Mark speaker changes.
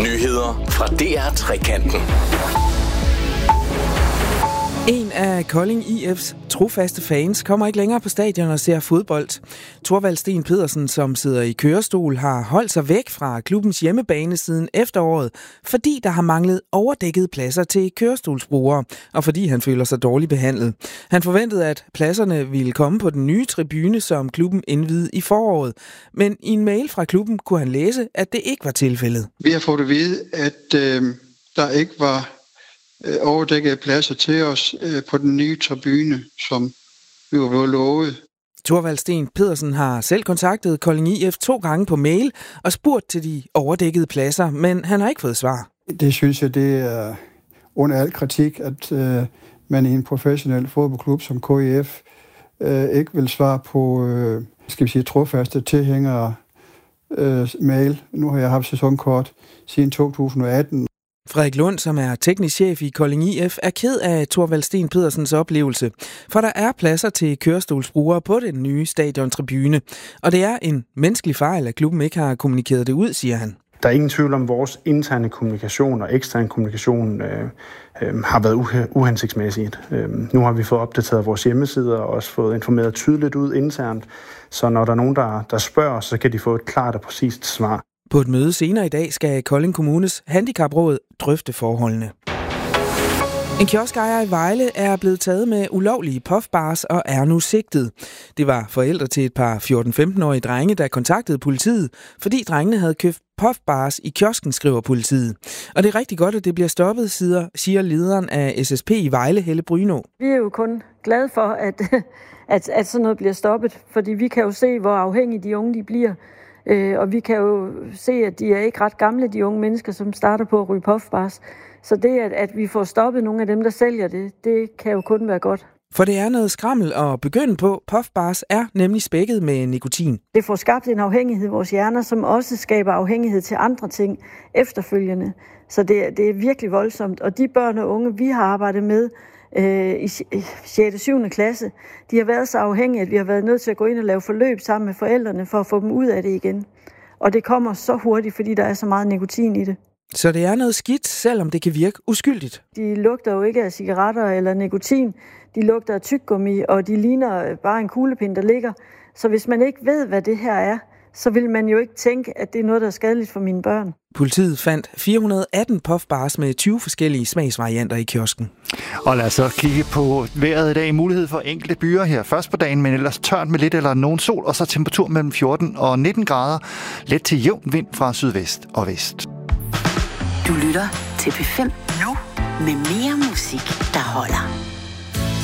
Speaker 1: Nyheder fra DR Trekanten.
Speaker 2: En af Kolding IF's trofaste fans kommer ikke længere på stadion og ser fodbold. Thorvald Sten Pedersen, som sidder i kørestol, har holdt sig væk fra klubbens hjemmebane siden efteråret, fordi der har manglet overdækkede pladser til kørestolsbrugere, og fordi han føler sig dårligt behandlet. Han forventede, at pladserne ville komme på den nye tribune, som klubben indviede i foråret. Men i en mail fra klubben kunne han læse, at det ikke var tilfældet.
Speaker 3: Vi har fået at vide, at der ikke var overdækkede pladser til os på den nye tribune, som vi var blevet lovet.
Speaker 2: Thorvald Sten Pedersen har selv kontaktet Kolding IF 2 gange på mail og spurgt til de overdækkede pladser, men han har ikke fået svar.
Speaker 3: Det synes jeg, det er under al kritik, at man i en professionel fodboldklub som KIF ikke vil svare på trofaste tilhængere mail. Nu har jeg haft sæsonkort siden 2018.
Speaker 2: Frederik Lund, som er teknisk chef i Kolding IF, er ked af Thorvald Sten Pedersens oplevelse, for der er pladser til kørestolsbrugere på den nye stadiontribune, og det er en menneskelig fejl, at klubben ikke har kommunikeret det ud, siger han.
Speaker 4: Der er ingen tvivl om, vores interne kommunikation og ekstern kommunikation har været uhensigtsmæssigt. Nu har vi fået opdateret vores hjemmesider og også fået informeret tydeligt ud internt, så når der er nogen, der spørger, så kan de få et klart og præcist svar.
Speaker 2: På et møde senere i dag skal Kolding Kommunes handicapråd drøfte forholdene. En kioskejer i Vejle er blevet taget med ulovlige puffbars og er nu sigtet. Det var forældre til et par 14-15-årige drenge, der kontaktede politiet, fordi drengene havde købt puffbars i kiosken, skriver politiet. Og det er rigtig godt, at det bliver stoppet, siger lederen af SSP i Vejle, Helle Bryno.
Speaker 5: Vi er jo kun glade for, at sådan noget bliver stoppet, fordi vi kan jo se, hvor afhængige de unge de bliver. Og vi kan jo se, at de er ikke ret gamle, de unge mennesker, som starter på at ryge puffbars. Så det, at vi får stoppet nogle af dem, der sælger det kan jo kun være godt.
Speaker 2: For det er noget skrammel at begynde på. Puffbars er nemlig spækket med nikotin.
Speaker 5: Det får skabt en afhængighed i vores hjerner, som også skaber afhængighed til andre ting efterfølgende. Så det er virkelig voldsomt. Og de børn og unge, vi har arbejdet med i 6. og 7. klasse, de har været så afhængige, at vi har været nødt til at gå ind og lave forløb sammen med forældrene for at få dem ud af det igen. Og det kommer så hurtigt, fordi der er så meget nikotin i det.
Speaker 2: Så det er noget skidt, selvom det kan virke uskyldigt.
Speaker 5: De lugter jo ikke af cigaretter eller nikotin. De lugter af tyggegummi, og de ligner bare en kuglepind, der ligger. Så hvis man ikke ved, hvad det her er, så vil man jo ikke tænke, at det er noget, der er skadeligt for mine børn.
Speaker 2: Politiet fandt 418 puffbars med 20 forskellige smagsvarianter i kiosken.
Speaker 6: Og lad os så kigge på vejret i dag. Mulighed for enkelte byer her først på dagen, men ellers tørt med lidt eller nogen sol, og så temperatur mellem 14 og 19 grader. Let til jævn vind fra sydvest og vest.
Speaker 7: Du lytter til P5 nu med mere musik, der holder.